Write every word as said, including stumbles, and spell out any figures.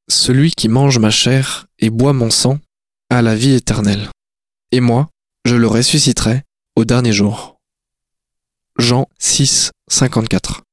celui qui mange ma chair et boit mon sang a la vie éternelle, et moi, je le ressusciterai au dernier jour. Jean six, cinquante-quatre.